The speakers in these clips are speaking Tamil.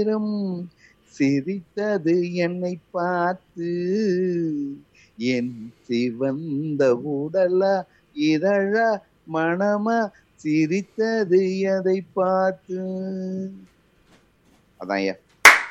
சிரித்தது என்னை பார்த்து, என் சிவந்த உடலா இதழா மனமா சிரித்தது எதை பார்த்து. அதான் ஐயா.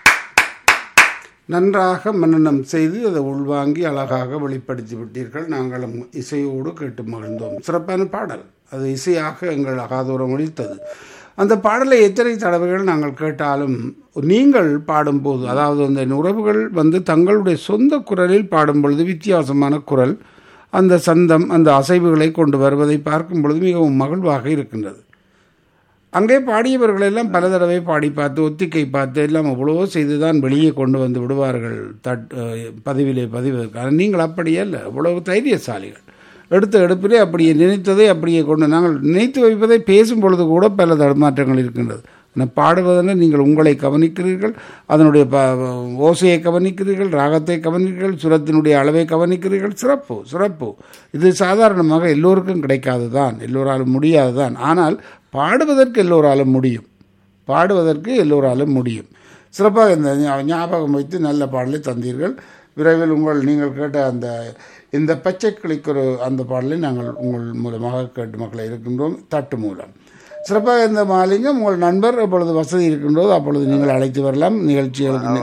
நன்றாக மனனம் செய்து அதை உள்வாங்கி அழகாக வெளிப்படுத்தி விட்டீர்கள். நாங்களும் இசையோடு கேட்டு மகிழ்ந்தோம். சிறப்பான பாடல். அது இசையாக எங்கள் அகாதூரம் ஒலித்தது. அந்த பாடலை எத்தனை தடவைகள் நாங்கள் கேட்டாலும் நீங்கள் பாடும்போது, அதாவது அந்த உறவுகள் தங்களுடைய சொந்த குரலில் பாடும் பொழுது வித்தியாசமான குரல், அந்த சந்தம், அந்த அசைவுகளை கொண்டு வருவதை பார்க்கும் பொழுது மிகவும் மகிழ்வாக இருக்கின்றது. அங்கே பாடியவர்களெல்லாம் பல தடவை பாடி பார்த்து ஒத்திகை பார்த்து எல்லாம் அவ்வளவோ செய்துதான் வெளியே கொண்டு வந்து விடுவார்கள் பதிவிலே பதிவதற்காக. நீங்கள் அப்படியே இல்லை, அவ்வளவு தைரியசாலிகள். எடுத்த எடுப்பிலே அப்படியே நினைத்ததை அப்படியே கொண்டு, நாங்கள் நினைத்து வைப்பதை பேசும் பொழுது கூட பல தடுமாற்றங்கள் இருக்கின்றது. ஆனால் பாடுவதென நீங்கள் உங்களை கவனிக்கிறீர்கள், அதனுடைய ஓசையை கவனிக்கிறீர்கள், ராகத்தை கவனிக்கிறீர்கள், சுரத்தினுடைய அளவை கவனிக்கிறீர்கள். சிறப்பு சிறப்பு. இது சாதாரணமாக எல்லோருக்கும் கிடைக்காது தான், எல்லோராலும் முடியாது தான். ஆனால் பாடுவதற்கு எல்லோராலும் முடியும், பாடுவதற்கு எல்லோராலும் முடியும். சிறப்பாக இந்த ஞாபகம் வைத்து நல்ல பாடலை தந்தீர்கள். விரைவில் நீங்கள் கேட்ட இந்த பச்சை கிளிக்கு அந்த பாடலை நாங்கள் உங்கள் மூலமாக கேட்டு மக்களை இருக்கின்றோம், தட்டு மூலம். சிறப்பாக இந்த மாலிங்கம் உங்கள் நண்பர் எப்பொழுது வசதி இருக்கின்றதோ அப்பொழுது நீங்கள் அழைத்து வரலாம் நிகழ்ச்சிகளுக்கு.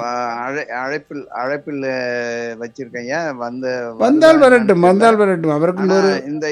அழைப்பில் வச்சிருக்கேன். வந்தால் வரட்டும், வந்தால் வரட்டும். அவருக்கு இந்த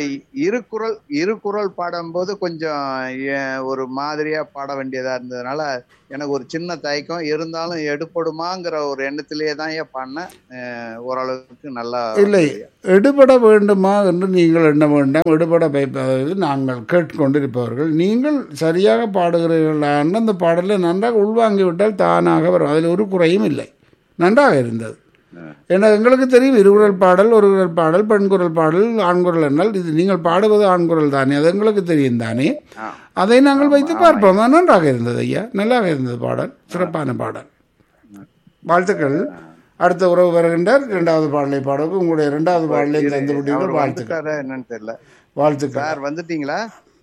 இரு குரல் பாடும் போது கொஞ்சம் ஒரு மாதிரியா பாட வேண்டியதா இருந்ததுனால எனக்கு ஒரு சின்ன தயக்கம் இருந்தாலும் எடுபடுமாங்கிற ஒரு எண்ணத்திலேயே தான் பாடினேன். ஓரளவுக்கு நல்லா இல்லை. எடுபட வேண்டுமா என்று நீங்கள் எண்ண வேண்டாம். எடுபட வைப்பது நாங்கள் கேட்டுக்கொண்டிருப்பவர்கள். நீங்கள் சரியாக பாடுகிறீர்களான்னு அந்த பாடலை நன்றாக உள்வாங்கிவிட்டால் தானாக வரும். அதில் ஒரு குறையும் இல்லை. நன்றாக இருந்தது. ஏன்னா எங்களுக்கு தெரியும் இருகுரல் பாடல், ஒரு குரல் பாடல், பெண் குரல் பாடல், ஆண்குரல் என்றால் இது நீங்கள் பாடுவது ஆண்குரல் தானே, அது எங்களுக்கு தெரியும் தானே. அதை நாங்கள் வைத்து பார்ப்போம். நன்றாக இருந்தது ஐயா, நல்லாக இருந்தது பாடல், சிறப்பான பாடல். வாழ்த்துக்கள். அடுத்த உறவு வருகின்றார். இரண்டாவது பாடலை பாடுவது உங்களுடைய இரண்டாவது பாடலை தந்து விட்டீர்கள். வாழ்த்துக்கள். என்னன்னு தெரியல. வாழ்த்துக்கள். வந்துட்டீங்களா?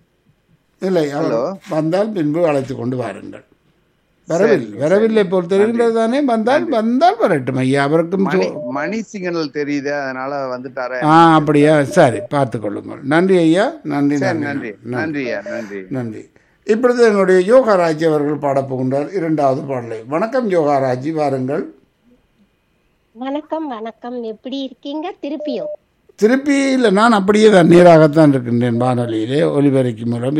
இல்லை, வந்தால் பின்பு அழைத்து கொண்டு வாருங்கள். வரவில்லை போல் தெரிகின்றது தானே. வந்தால் வரட்டும் ஐயா. அவருக்கும் மணி சிக்னல் தெரியுது, அதனால வந்துட்டாரு. அப்படியா? சரி, பார்த்து கொள்ளுங்கள். நன்றி ஐயா. நன்றி நன்றி நன்றி நன்றி நன்றி. இப்பொழுது எங்களுடைய யோகாராஜி அவர்கள் பாடப்போகின்றார் இரண்டாவது பாடலை. வணக்கம் யோகாராஜி, வாருங்கள். வணக்கம். வணக்கம். எப்படி இருக்கீங்க? திருப்பி இல்லை, நான் அப்படியே தான் நேராகத்தான் இருக்கின்றேன். வானொலியிலே ஒலிபரப்பு மூலம்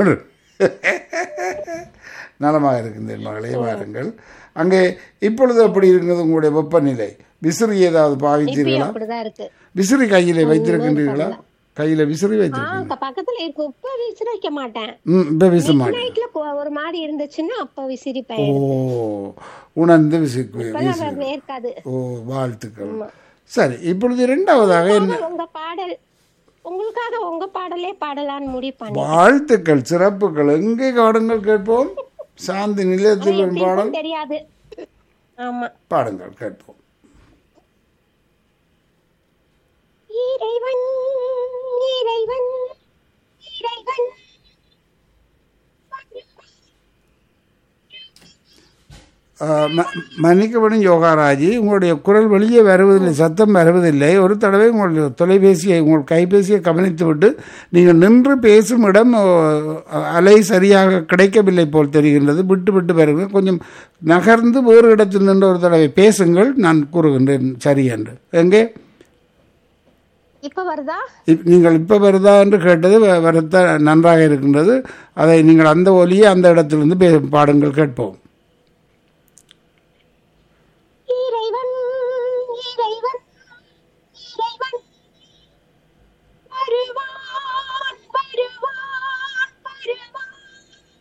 நலமாக இருக்கின்றேன் மகளே. வாருங்கள். அங்கே இப்பொழுது எப்படி இருக்கிறது உங்களுடைய வெப்பநிலை? விசிறி ஏதாவது பாவித்தீர்களா? விசிறி கையில வைத்திருக்கின்றீர்களா? கையில விசிறி வைத்திருக்கீங்க? பக்கத்துல இருக்கு. இப்ப விசிறி வைக்க மாட்டேன். இப்ப வீச மாட்டேன். நைட்ல ஒரு மாதிரி இருந்துச்சுன்னா அப்ப விசிறி உணர்ந்து விசிறி. ஓ, வாழ்த்துக்கள். சரி, இப்பொழுது இரண்டாவதாக என்ன உங்க பாடல், உங்களுக்காக உங்க பாடலே பாடலான்னு முடிவு பண்ணி. வாழ்த்துக்கள், சிறப்புகள். எங்கே பாடுங்கள் கேட்போம். சாந்தி நிலையத்தில் பாடல் தெரியாது. ஆமா, பாடுங்கள் கேட்போம். இறைவன் இறைவன் இறைவன். மன்னிக்கப்படும் யோகாராஜி, உங்களுடைய குரல் வெளியே வருவதில்லை, சத்தம் வருவதில்லை. ஒரு தடவை உங்களுடைய தொலைபேசியை, உங்கள் கைபேசியை கவனித்து விட்டு நீங்கள் நின்று பேசும் இடம் அலை சரியாக கிடைக்கவில்லை போல் தெரிகின்றது. விட்டு விட்டு வருங்க. கொஞ்சம் நகர்ந்து வேறு இடத்தில் நின்று ஒரு தடவை பேசுங்கள். நான் கூறுகின்றேன் சரி என்று. எங்கே நீங்கள் இப்ப வருதா என்று கேட்டது வரத்த நன்றாக இருக்கின்றது. அதை நீங்கள் அந்த ஒலியை அந்த இடத்திலிருந்து பாடுங்கள் கேட்போம்.